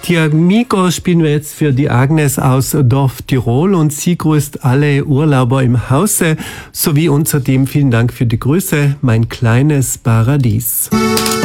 Die Amigos spielen wir jetzt für die Agnes aus Dorf Tirol und sie grüßt alle Urlauber im Hause sowie unser Team. Vielen Dank für die Grüße, mein kleines Paradies.